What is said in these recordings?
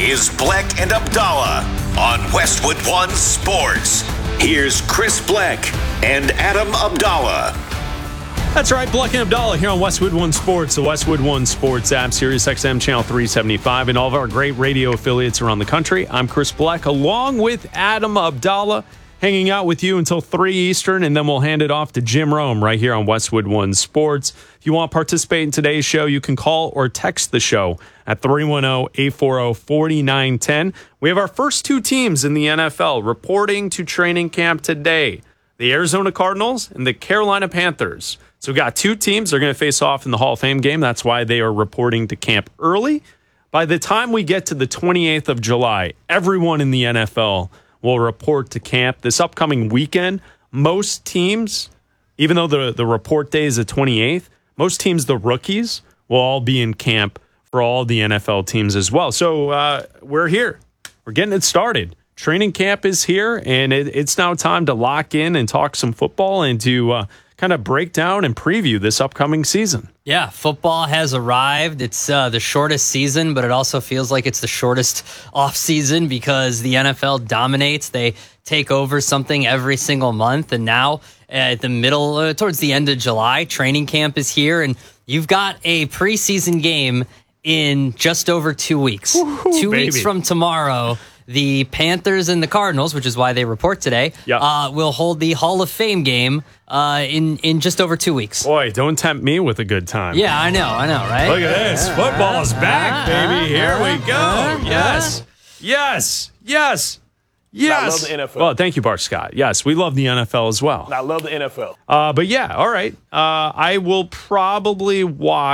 is Bleck and Abdallah on Westwood One Sports. Here's Chris Bleck and Adam Abdallah. That's right, Bleck and Abdallah here on Westwood One Sports, the Westwood One Sports app, Sirius XM Channel 375, and all of our great radio affiliates around the country. I'm Chris Bleck, along with Adam Abdallah, hanging out with you until 3 Eastern, and then we'll hand it off to Jim Rome right here on Westwood One Sports. If you want to participate in today's show, you can call or text the show at 310-840-4910. We have our first two teams in the NFL reporting to training camp today, the Arizona Cardinals and the Carolina Panthers. So we've got two teams. They're going to face off in the Hall of Fame game. That's why they are reporting to camp early. By the time we get to the 28th of July, everyone in the NFL will report to camp this upcoming weekend. Most teams, even though the report day is the 28th, most teams, the rookies, will all be in camp for all the NFL teams as well. So we're here. We're getting it started. Training camp is here, and it's now time to lock in and talk some football and to kind of break down and preview this upcoming season. Yeah, football has arrived. It's the shortest season, but it also feels like it's the shortest off season because the NFL dominates. They take over something every single month, and now at the middle, towards the end of July, training camp is here, and you've got a preseason game in just over 2 weeks. Woo-hoo, 2 weeks from tomorrow, the Panthers and the Cardinals, which is why they report today, will hold the Hall of Fame game in just over 2 weeks. Boy, don't tempt me with a good time. Yeah, I know, right? Look at this. Football's back, baby. Here we go. Yes. I love the NFL. Well, thank you, Bart Scott. Yes, we love the NFL as well. I love the NFL. But yeah, all right. I will probably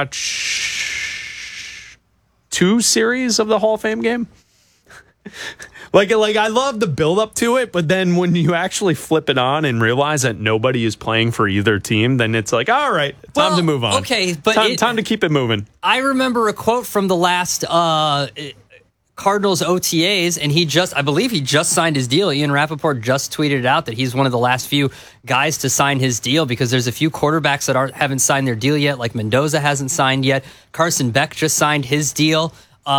watch 2 series of the Hall of Fame game. Like I love the build up to it, but then when you actually flip it on and realize that nobody is playing for either team, then it's like, all right, time to move on. Okay, but time to keep it moving. I remember a quote from the last Cardinals OTAs, and I believe he just signed his deal. Ian Rappaport just tweeted out that he's one of the last few guys to sign his deal because there's a few quarterbacks that haven't signed their deal yet, like Mendoza hasn't signed yet. Carson Beck just signed his deal.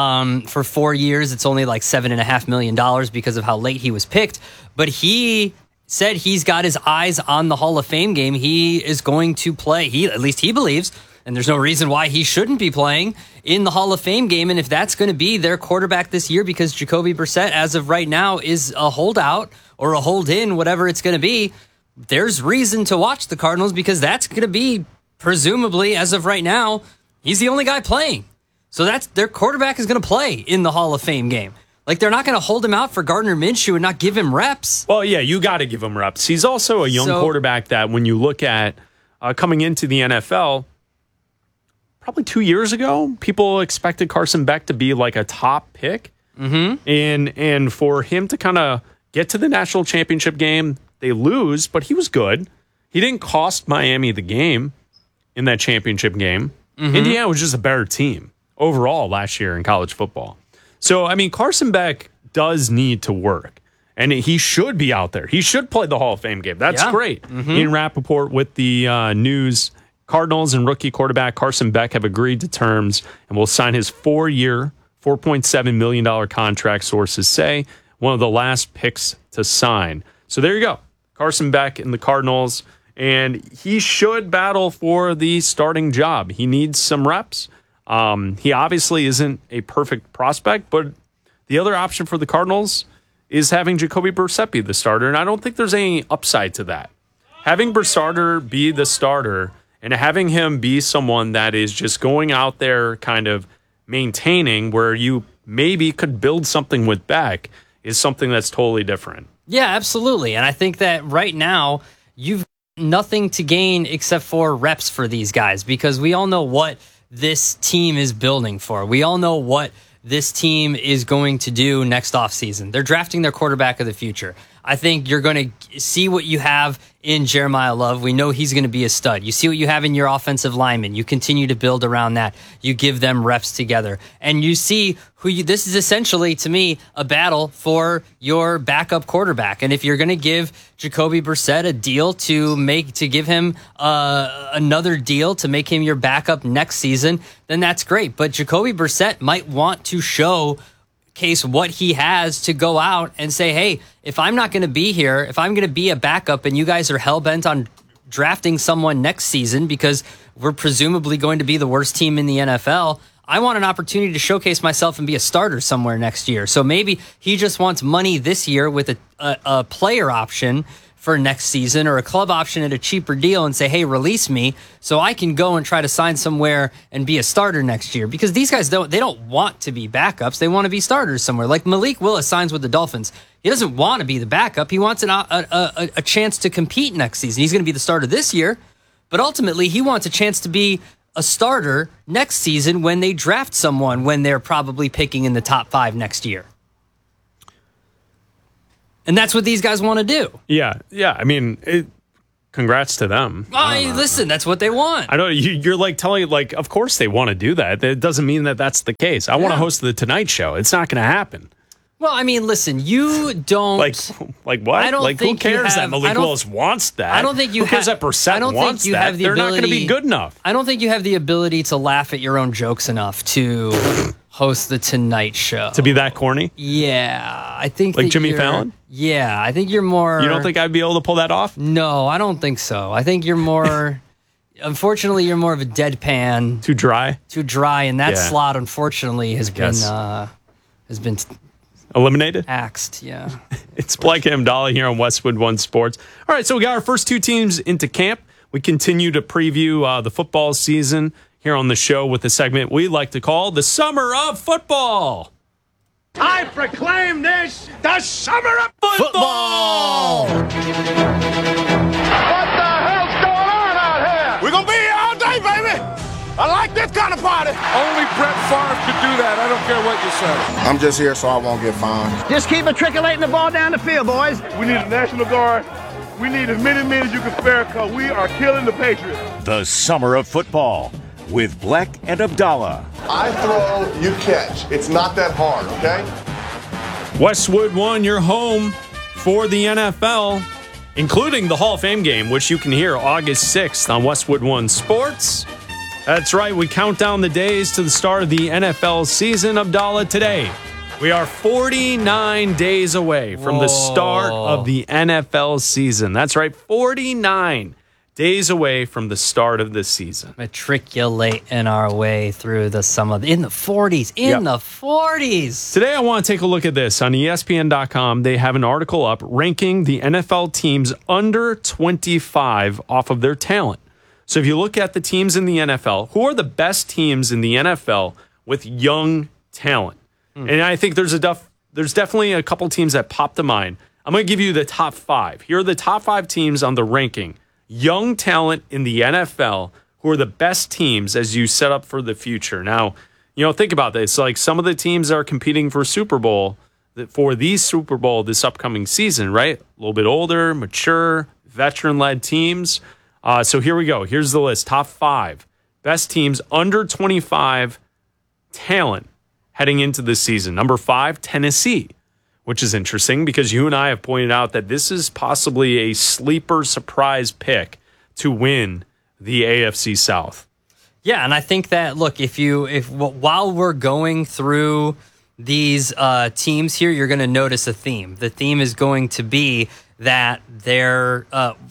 For 4 years, it's only like $7.5 million because of how late he was picked. But he said he's got his eyes on the Hall of Fame game. He is going to play. At least he believes, and there's no reason why he shouldn't be playing in the Hall of Fame game. And if that's going to be their quarterback this year, because Jacoby Brissett, as of right now, is a holdout or a hold-in, whatever it's going to be, there's reason to watch the Cardinals because that's going to be, presumably, as of right now, he's the only guy playing. So that's their quarterback is going to play in the Hall of Fame game. Like, they're not going to hold him out for Gardner Minshew and not give him reps. Well, yeah, you got to give him reps. He's also a young quarterback that when you look at coming into the NFL, probably 2 years ago, people expected Carson Beck to be like a top pick. Mm-hmm. And for him to kind of get to the national championship game, they lose, but he was good. He didn't cost Miami the game in that championship game. Mm-hmm. Indiana was just a better team overall last year in college football. So, I mean, Carson Beck does need to work, and he should be out there. He should play the Hall of Fame game. That's great. Mm-hmm. Ian Rappaport with the news, Cardinals and rookie quarterback Carson Beck have agreed to terms and will sign his 4-year, $4.7 million contract, sources say, one of the last picks to sign. So there you go. Carson Beck and the Cardinals, and he should battle for the starting job. He needs some reps. He obviously isn't a perfect prospect, but the other option for the Cardinals is having Jacoby Brissett be the starter, and I don't think there's any upside to that. Having Brissett be the starter and having him be someone that is just going out there kind of maintaining where you maybe could build something with Beck is something that's totally different. Yeah, absolutely. And I think that right now you've nothing to gain except for reps for these guys because we all know what this team is building for. We all know what this team is going to do next offseason. They're drafting their quarterback of the future. I think you're going to see what you have in Jeremiah Love. We know he's going to be a stud. You see what you have in your offensive linemen. You continue to build around that. You give them reps together. And you see this is essentially, to me, a battle for your backup quarterback. And if you're going to give Jacoby Brissett a deal to give him another deal to make him your backup next season, then that's great. But Jacoby Brissett might want to show showcase what he has to go out and say, hey, if I'm not going to be here, if I'm going to be a backup and you guys are hell-bent on drafting someone next season because we're presumably going to be the worst team in the NFL, I want an opportunity to showcase myself and be a starter somewhere next year. So maybe he just wants money this year with a player option for next season or a club option at a cheaper deal and say, hey, release me so I can go and try to sign somewhere and be a starter next year. Because these guys don't want to be backups. They want to be starters somewhere. Like Malik Willis signs with the Dolphins. He doesn't want to be the backup. He wants a chance to compete next season. He's going to be the starter this year, but ultimately he wants a chance to be a starter next season when they draft someone when they're probably picking in the top 5 next year. And that's what these guys want to do. Yeah. I mean, congrats to them. Listen, that's what they want. I know you're like telling, like, of course they want to do that. It doesn't mean that that's the case. I want to host the Tonight Show. It's not going to happen. Well, I mean, listen, you don't like what? I don't like think who cares that Malik Willis wants that? I don't think you who cares that Brissett wants that? They're not going to be good enough. I don't think you have the ability to laugh at your own jokes enough to host the Tonight Show. To be that corny? Yeah, I think like Jimmy Fallon. Yeah, I think you're more. You don't think I'd be able to pull that off? No, I don't think so. I think you're more. Unfortunately, you're more of a deadpan. Too dry, and that slot, unfortunately, has been eliminated? Axed, yeah. It's Blake and Abdallah here on Westwood One Sports. All right, so we got our first 2 teams into camp. We continue to preview the football season here on the show with a segment we like to call the Summer of Football. I proclaim this the Summer of Football! What the hell's going on out here? We're going to be here all day, baby! I like this kind of party. Only Brett Favre could do that. I don't care what you say. I'm just here so I won't get fined. Just keep matriculating the ball down the field, boys. We need a National Guard. We need as many men as you can spare because we are killing the Patriots. The Summer of Football with Black and Abdallah. I throw, you catch. It's not that hard, okay? Westwood One, your home for the NFL, including the Hall of Fame game, which you can hear August 6th on Westwood One Sports. That's right, we count down the days to the start of the NFL season, Abdallah. Today, we are 49 days away from the start of the NFL season. That's right, 49 days away from the start of the season. Matriculating our way through the summer in the 40s. The 40s. Today, I want to take a look at this. On ESPN.com, they have an article up ranking the NFL teams under 25 off of their talent. So if you look at the teams in the NFL, who are the best teams in the NFL with young talent? And I think there's definitely a couple teams that pop to mind. I'm going to give you the top 5. Here are the top 5 teams on the ranking. Young talent in the NFL who are the best teams as you set up for the future. Now, think about this. Like some of the teams that are competing for Super Bowl, for the Super Bowl this upcoming season, right? A little bit older, mature, veteran-led teams. So here we go. Here's the list. Top 5 best teams under 25 talent heading into this season. Number 5, Tennessee, which is interesting because you and I have pointed out that this is possibly a sleeper surprise pick to win the AFC South. Yeah, and I think that, look, while we're going through these teams here, you're going to notice a theme. The theme is going to be that their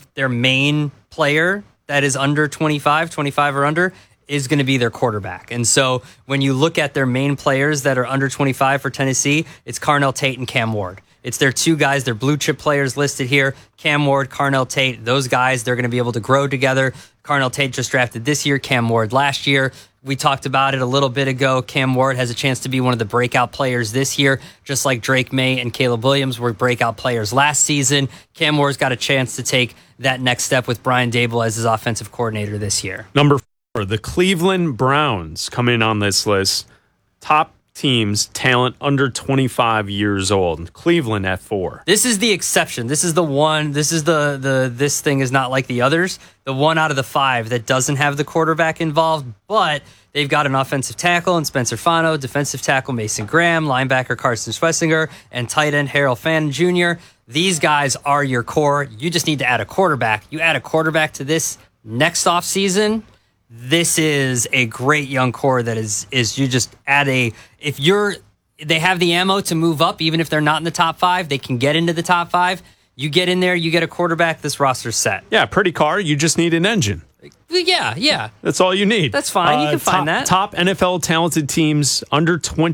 main player that is under 25 or under, is going to be their quarterback. And so when you look at their main players that are under 25 for Tennessee, it's Carnell Tate and Cam Ward. It's their 2 guys, their blue chip players listed here, Cam Ward, Carnell Tate. Those guys, they're going to be able to grow together. Carnell Tate just drafted this year, Cam Ward last year. We talked about it a little bit ago. Cam Ward has a chance to be one of the breakout players this year, just like Drake May and Caleb Williams were breakout players last season. Cam Ward's got a chance to take that next step with Brian Daboll as his offensive coordinator this year. Number 4, the Cleveland Browns come in on this list. Top teams, talent under 25 years old. Cleveland at 4. This is the exception. This is the one. This is this thing is not like the others. The one out of the 5 that doesn't have the quarterback involved, but they've got an offensive tackle in Spencer Fano, defensive tackle Mason Graham, linebacker Carson Schwessinger, and tight end Harold Fannin Jr. These guys are your core. You just need to add a quarterback. You add a quarterback to this next offseason, this is a great young core that is you just add if you're they have the ammo to move up, even if they're not in the top 5. They can get into the top 5. You get in there, you get a quarterback, this roster's set. Yeah, pretty car. You just need an engine. Yeah. That's all you need. That's fine. You can find that. Top NFL talented teams under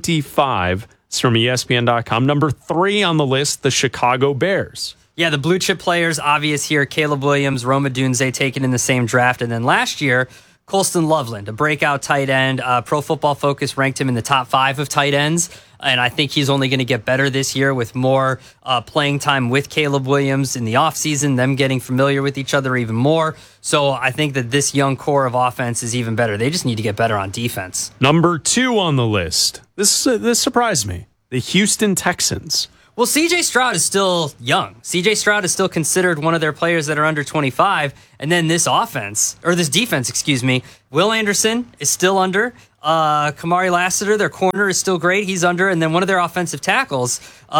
25. It's from ESPN.com. Number 3 on the list, the Chicago Bears. Yeah, the blue chip players, obvious here. Caleb Williams, Roma Dunze taken in the same draft. And then last year, Colston Loveland, a breakout tight end. Pro Football Focus ranked him in the top 5 of tight ends. And I think he's only going to get better this year with more playing time with Caleb Williams in the offseason, them getting familiar with each other even more. So I think that this young core of offense is even better. They just need to get better on defense. Number 2 on the list. This surprised me. The Houston Texans. Well, C.J. Stroud is still young. C.J. Stroud is still considered one of their players that are under 25. And then this defense, Will Anderson is still under. Kamari Lassiter, their corner, is still great. He's under. And then one of their offensive tackles,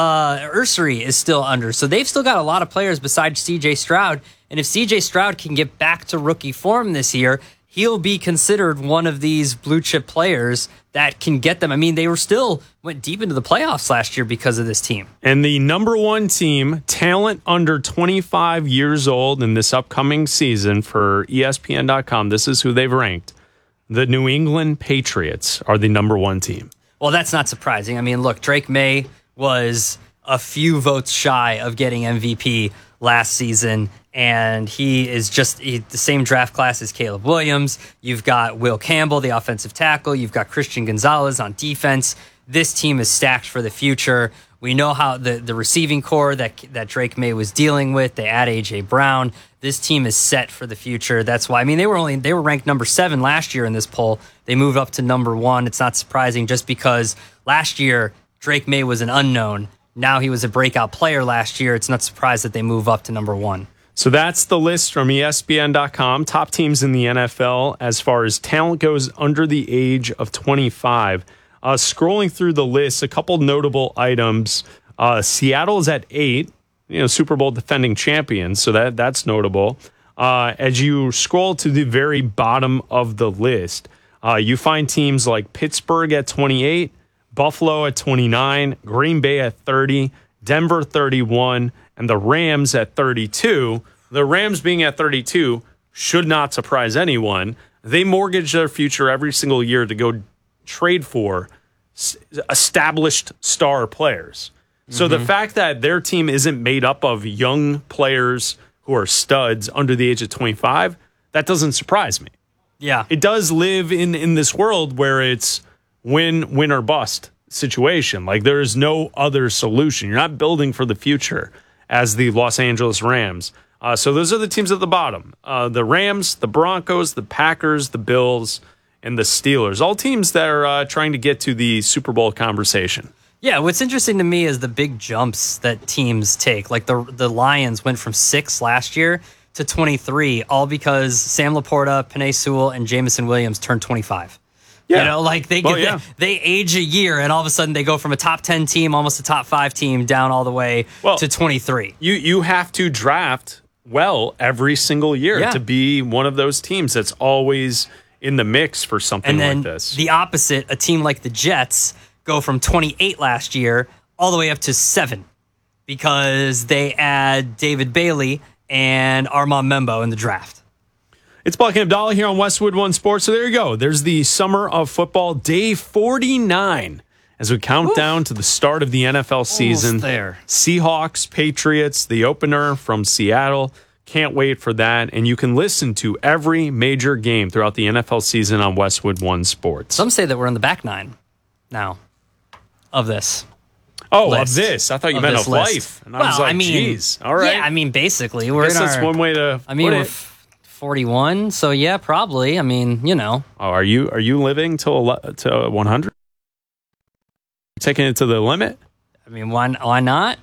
Ursary, is still under. So they've still got a lot of players besides C.J. Stroud. And if C.J. Stroud can get back to rookie form this year, he'll be considered one of these blue chip players that can get them. I mean, they went deep into the playoffs last year because of this team. And the number 1 team, talent under 25 years old in this upcoming season for ESPN.com, this is who they've ranked. The New England Patriots are the number 1 team. Well, that's not surprising. I mean, look, Drake May was a few votes shy of getting MVP last season, and he is just the same draft class as Caleb Williams. You've got Will Campbell, the offensive tackle. You've got Christian Gonzalez on defense. This team is stacked for the future. We know how the receiving core that Drake May was dealing with. They add A.J. Brown. This team is set for the future. That's why, I mean, they were ranked number 7 last year in this poll. They moved up to number 1. It's not surprising just because last year Drake May was an unknown. Now he was a breakout player last year. It's not surprised that they move up to number 1. So that's the list from ESPN.com. Top teams in the NFL as far as talent goes under the age of 25. Scrolling through the list, a couple notable items. Seattle is at 8, Super Bowl defending champions, so that's notable. As you scroll to the very bottom of the list, you find teams like Pittsburgh at 28, Buffalo at 29, Green Bay at 30, Denver 31, and the Rams at 32. The Rams being at 32 should not surprise anyone. They mortgage their future every single year to go trade for established star players. So the fact that their team isn't made up of young players who are studs under the age of 25, that doesn't surprise me. Yeah. It does live in this world where it's win or bust situation. Like, there is no other solution. You're not building for the future as the Los Angeles Rams. So those are the teams at the bottom. The Rams, the Broncos, the Packers, the Bills, and the Steelers. All teams that are trying to get to the Super Bowl conversation. Yeah, what's interesting to me is the big jumps that teams take. Like the Lions went from 6 last year to 23, all because Sam Laporta, Penei Sewell, and Jameson Williams turned 25. Yeah. They age a year, and all of a sudden they go from a top 10 team, almost a top 5 team, down all the way to 23. You have to draft well every single year to be one of those teams that's always in the mix for something like this. The opposite, a team like the Jets go from 28 last year all the way up to 7 because they add David Bailey and Armand Membo in the draft. It's Buck and Abdallah here on Westwood One Sports. So there you go. There's the summer of football, day 49, as we count down to the start of the NFL season. There. Seahawks, Patriots, the opener from Seattle. Can't wait for that. And you can listen to every major game throughout the NFL season on Westwood One Sports. Some say that we're in the back 9 now of this. Oh, list. Of this. I thought you meant of life. And I was like, geez. All right. Yeah, I mean, basically. We're in that's one way to put it. 41, so yeah, probably. I mean, Oh, are you living to 100? Taking it to the limit? I mean, why not?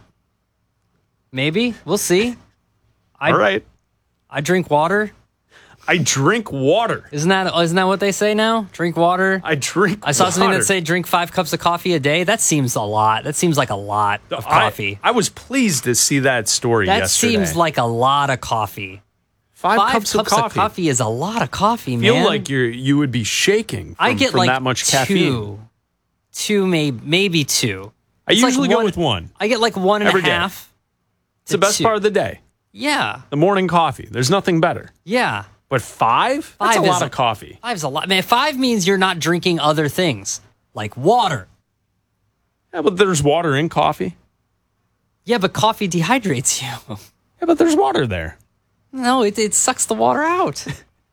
Maybe. We'll see. All right. I drink water. I drink water. Isn't that what they say now? Drink water. I drink I saw water. something that said drink 5 cups of coffee a day. That seems a lot. That seems like a lot of coffee. I was pleased to see that story yesterday. That seems like a lot of coffee. 5 cups of coffee is a lot of coffee, man. I feel like you would be shaking from like that much caffeine. 2. 2, maybe 2. I usually go with 1. I get like 1.5. Every day. It's the best part of the day. Yeah. The morning coffee. There's nothing better. Yeah. But 5? That's a lot of coffee. 5's a lot. Man, 5 means you're not drinking other things, like water. Yeah, but there's water in coffee. Yeah, but coffee dehydrates you. Yeah, but there's water there. No, it sucks the water out.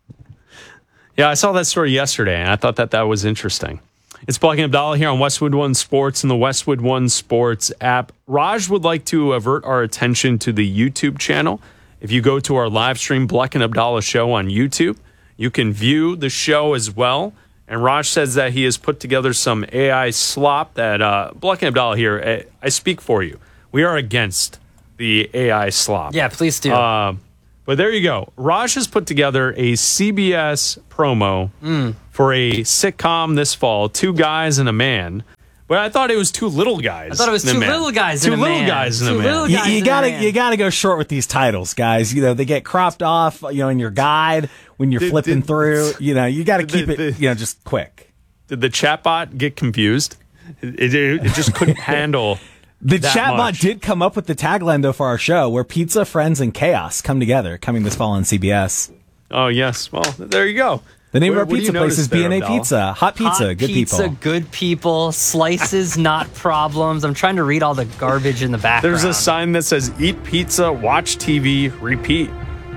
Yeah, I saw that story yesterday, and I thought that was interesting. It's Black and Abdallah here on Westwood One Sports and the Westwood One Sports app. Raj would like to avert our attention to the YouTube channel. If you go to our live stream, Black and Abdallah Show on YouTube, you can view the show as well. And Raj says that he has put together some AI slop that, Black and Abdallah here, I speak for you. We are against the AI slop. Yeah, please do. But there you go. Raj has put together a CBS promo for a sitcom this fall, 2 guys and a man. But I thought it was 2 little guys. I thought it was 2 little guys and a man. 2 little guys and a man. You gotta go short with these titles, guys. You know, they get cropped off, in your guide when you're flipping through. You gotta keep it, just quick. Did the chatbot get confused? It just couldn't handle. The chatbot did come up with the tagline, though, for our show, where pizza, friends, and chaos come together, coming this fall on CBS. Oh, yes. Well, there you go. The name of our pizza place is B&A Pizza. Hot pizza, good people. Hot pizza, good people. Slices, not problems. I'm trying to read all the garbage in the background. There's a sign that says, eat pizza, watch TV, repeat.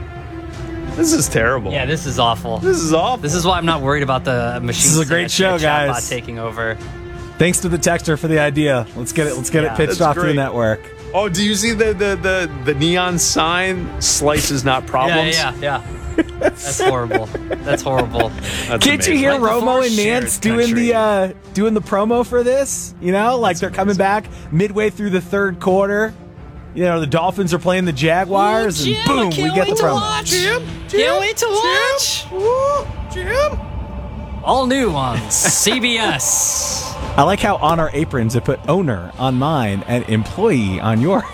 This is terrible. Yeah, this is awful. This is awful. This is why I'm not worried about the machine. This is a great show, guys. Taking over. Thanks to the texter for the idea. Let's get it pitched off to the network. Oh, do you see the neon sign? Slices, not problems. Yeah. That's horrible. That's horrible. Can't you hear Romo and Nance doing the promo for this? They're coming back midway through the third quarter. The Dolphins are playing the Jaguars, and boom, we get the promo. Can't wait to watch. Jim. All new on CBS. I like how on our aprons it put owner on mine and employee on yours.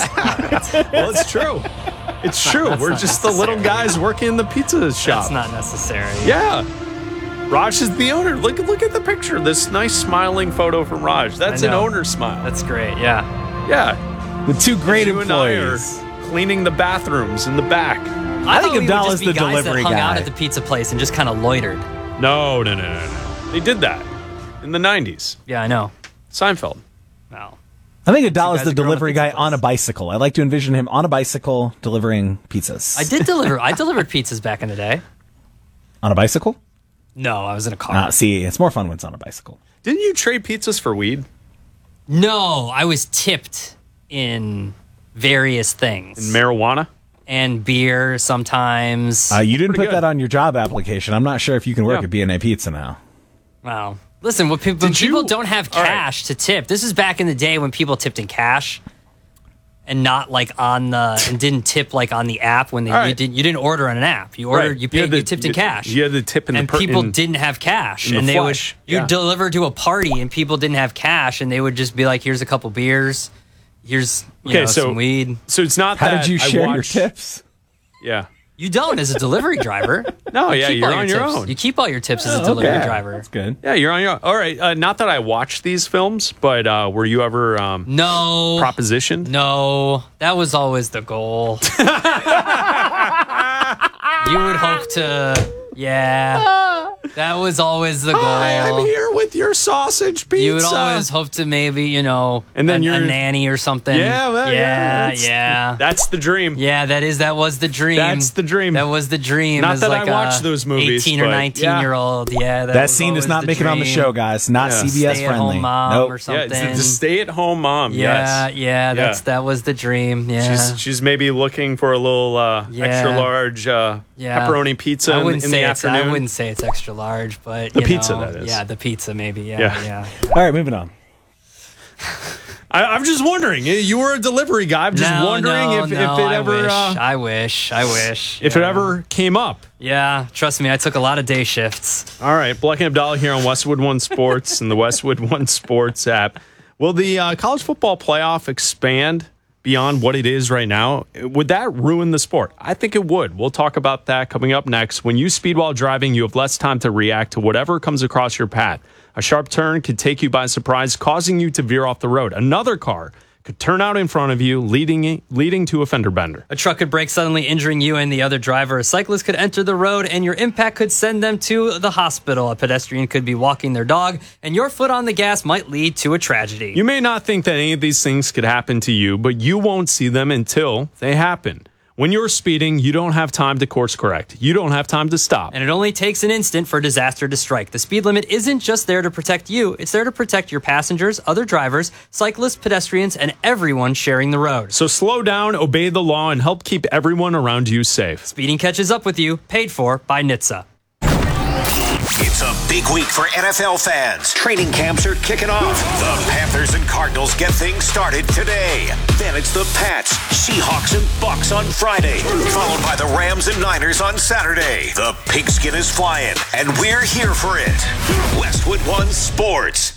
Well, it's true. It's true. We're just the little guys working in the pizza shop. That's not necessary. Yeah. Raj is the owner. Look at the picture. This nice smiling photo from Raj. That's an owner smile. That's great. Yeah. Yeah. With 2 great employees. And I are cleaning the bathrooms in the back. I think Abdallah's the delivery that hung guy. out at the pizza place and just kind of loitered. No. They did that in the 90s. Yeah, I know. Seinfeld. No. I think Abdallah's the delivery guy on a bicycle. I like to envision him on a bicycle delivering pizzas. I delivered pizzas back in the day. On a bicycle? No, I was in a car. See, it's more fun when it's on a bicycle. Didn't you trade pizzas for weed? No, I was tipped in various things. In marijuana? And beer sometimes. You didn't put that on your job application. I'm not sure if you can work at B&A Pizza now. Wow. Listen, when people don't have cash to tip, this is back in the day when people tipped in cash and not and didn't tip on the app when you didn't order on an app. You ordered, you paid, you tipped in cash. You had the tip in and people didn't have cash, and they would you'd deliver to a party and people didn't have cash, and they would just be like, "Here's a couple beers, here's some weed." So it's not. How did you share your tips? Yeah. You don't as a delivery driver. No, you're on your own. You keep all your tips as a delivery driver. That's good. Yeah, you're on your own. All right. Not that I watched these films, but were you ever no propositioned? No, that was always the goal. You would hope to, that was always the goal. Hi, I'm here with your sausage pizza. You would always hope to maybe, and then a nanny or something. Yeah. That's the dream. Yeah, that was the dream. That's the dream. That was the dream. Not that I watched those movies. 18 or 19-year-old. Yeah, that scene is not making it on the show, guys. Not CBS friendly. Stay-at-home mom or something. Yeah, it's the stay-at-home mom. Yeah, that was the dream. Yeah, she's maybe looking for a little extra large pepperoni pizza in the afternoon. I wouldn't say it's extra large, but the pizza that is. Yeah, the pizza maybe. Yeah. All right, moving on. I'm just wondering. You were a delivery guy. I'm just wondering if it ever. I wish. If it ever came up. Yeah, trust me, I took a lot of day shifts. All right, Black and Abdallah here on Westwood One Sports and the Westwood One Sports app. Will the college football playoff expand beyond what it is right now? Would that ruin the sport? I think it would. We'll talk about that coming up next. When you speed while driving, you have less time to react to whatever comes across your path. A sharp turn could take you by surprise, causing you to veer off the road. Another car could turn out in front of you, leading to a fender bender. A truck could brake, suddenly injuring you and the other driver. A cyclist could enter the road, and your impact could send them to the hospital. A pedestrian could be walking their dog, and your foot on the gas might lead to a tragedy. You may not think that any of these things could happen to you, but you won't see them until they happen. When you're speeding, you don't have time to course correct. You don't have time to stop. And it only takes an instant for disaster to strike. The speed limit isn't just there to protect you. It's there to protect your passengers, other drivers, cyclists, pedestrians, and everyone sharing the road. So slow down, obey the law, and help keep everyone around you safe. Speeding catches up with you. Paid for by NHTSA. It's a big week for NFL fans. Training camps are kicking off. The Panthers and Cardinals get things started today. Then it's the Pats, Seahawks, and Bucks on Friday, followed by the Rams and Niners on Saturday. The pigskin is flying, and we're here for it. Westwood One Sports.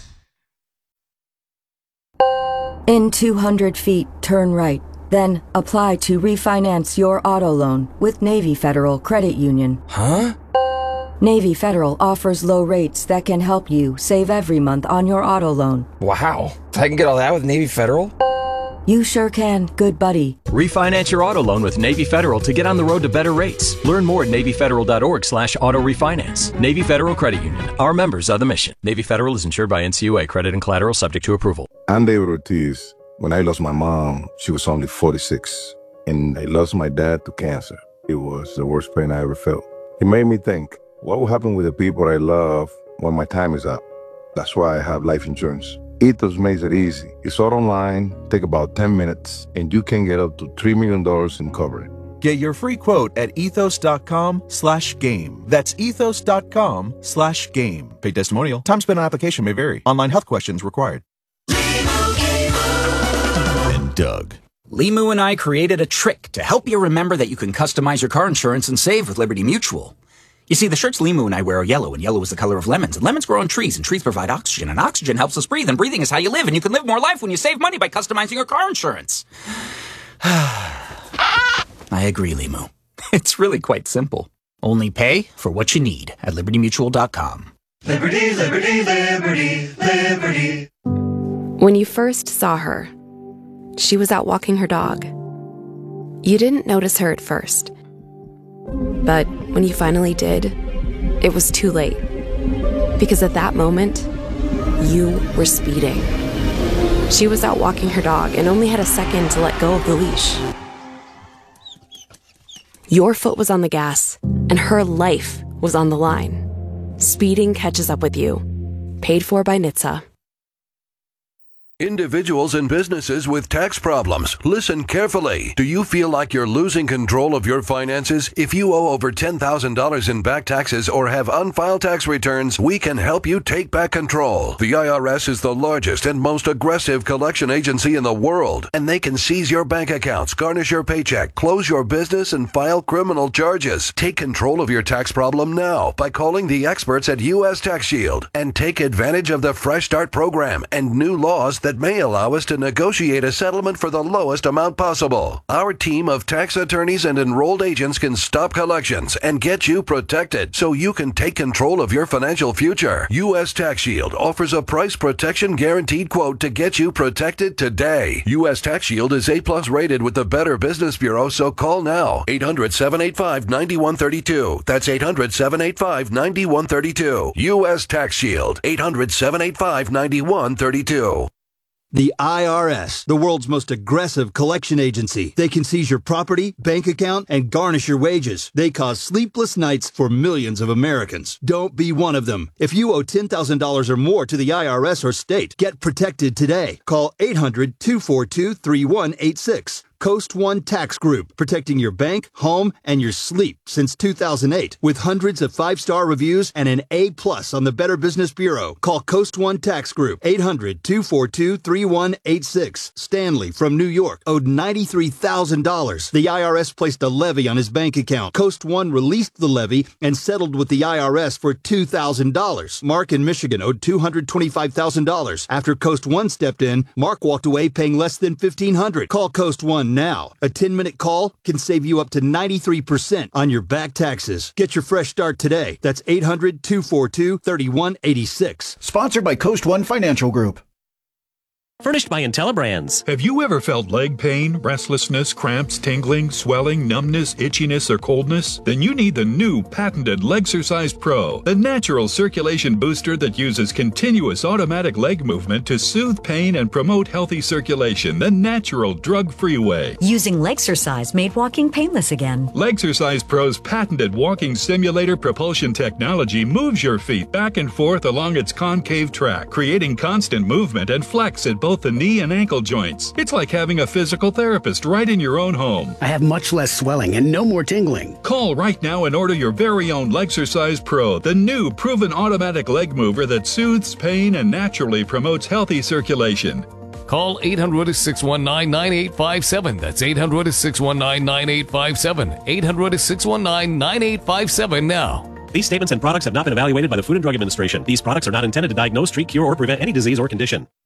In 200 feet, turn right. Then apply to refinance your auto loan with Navy Federal Credit Union. Huh? Navy Federal offers low rates that can help you save every month on your auto loan. Wow. I can get all that with Navy Federal? You sure can, good buddy. Refinance your auto loan with Navy Federal to get on the road to better rates. Learn more at NavyFederal.org/auto refinance. Navy Federal Credit Union. Our members are the mission. Navy Federal is insured by NCUA. Credit and collateral subject to approval. I'm David Ortiz. When I lost my mom, she was only 46. And I lost my dad to cancer. It was the worst pain I ever felt. It made me think, what will happen with the people I love when my time is up? That's why I have life insurance. Ethos makes it easy. It's all online, take about 10 minutes, and you can get up to $3 million in coverage. Get your free quote at ethos.com/game. That's ethos.com/game. Paid testimonial. Time spent on application may vary. Online health questions required. And Doug. Limu and I created a trick to help you remember that you can customize your car insurance and save with Liberty Mutual. You see, the shirts Limu and I wear are yellow, and yellow is the color of lemons. And lemons grow on trees, and trees provide oxygen, and oxygen helps us breathe, and breathing is how you live, and you can live more life when you save money by customizing your car insurance. I agree, Limu. It's really quite simple. Only pay for what you need at LibertyMutual.com. Liberty, liberty, liberty, liberty. When you first saw her, she was out walking her dog. You didn't notice her at first. But when you finally did, it was too late. Because at that moment, you were speeding. She was out walking her dog and only had a second to let go of the leash. Your foot was on the gas, and her life was on the line. Speeding catches up with you. Paid for by NHTSA. Individuals and businesses with tax problems, listen carefully. Do you feel like you're losing control of your finances? If you owe over $10,000 in back taxes or have unfiled tax returns, we can help you take back control. The IRS is the largest and most aggressive collection agency in the world, and they can seize your bank accounts, garnish your paycheck, close your business, and file criminal charges. Take control of your tax problem now by calling the experts at U.S. Tax Shield and take advantage of the Fresh Start program and new laws that may allow us to negotiate a settlement for the lowest amount possible. Our team of tax attorneys and enrolled agents can stop collections and get you protected so you can take control of your financial future. U.S. Tax Shield offers a price protection guaranteed quote to get you protected today. U.S. Tax Shield is A+ rated with the Better Business Bureau, so call now. 800-785-9132. That's 800-785-9132. U.S. Tax Shield. 800-785-9132. The IRS, the world's most aggressive collection agency. They can seize your property, bank account, and garnish your wages. They cause sleepless nights for millions of Americans. Don't be one of them. If you owe $10,000 or more to the IRS or state, get protected today. Call 800-242-3186. Coast One Tax Group, protecting your bank, home, and your sleep since 2008. With hundreds of 5-star reviews and an A+ on the Better Business Bureau. Call Coast One Tax Group, 800-242-3186. Stanley from New York owed $93,000. The IRS placed a levy on his bank account. Coast One released the levy and settled with the IRS for $2,000. Mark in Michigan owed $225,000. After Coast One stepped in, Mark walked away paying less than $1,500. Call Coast One one now. A 10-minute call can save you up to 93% on your back taxes. Get your fresh start today. That's 800-242-3186. Sponsored by Coast One Financial Group. Furnished by IntelliBrands. Have you ever felt leg pain, restlessness, cramps, tingling, swelling, numbness, itchiness, or coldness? Then you need the new patented Legsercise Pro, the natural circulation booster that uses continuous automatic leg movement to soothe pain and promote healthy circulation the natural drug-free way. Using Legsercise made walking painless again. Legsercise Pro's patented walking simulator propulsion technology moves your feet back and forth along its concave track, creating constant movement and flex at both the knee and ankle joints. It's like having a physical therapist right in your own home. I have much less swelling and no more tingling. Call right now and order your very own Legsercise Pro, the new proven automatic leg mover that soothes pain and naturally promotes healthy circulation. Call 800-619-9857. That's 800-619-9857. 800-619-9857 now. These statements and products have not been evaluated by the Food and Drug Administration. These products are not intended to diagnose, treat, cure, or prevent any disease or condition.